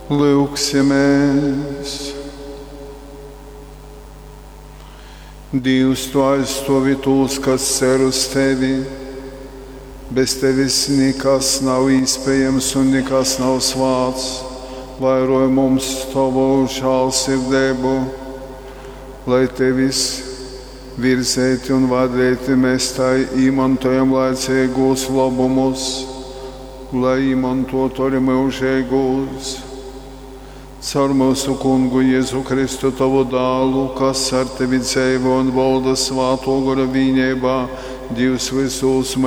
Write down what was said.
Lūksimies! Dievs, tu aizstāvi tos, kas cer uz tevi. Bez tevis nekas nav iespējams un nekas nav svāts. Vairoj mums tavu žēlsirdību, lai tevis virzēti un vadēti mēs tai izmantojam laicīgos labumus, lai izmantotu arī mūžīgos. Caur mūsu Kungu Jēzu Kristu, tavu dēlu, kas ar tevi dzīvo un valda svāto gara vienībā, Dievs visos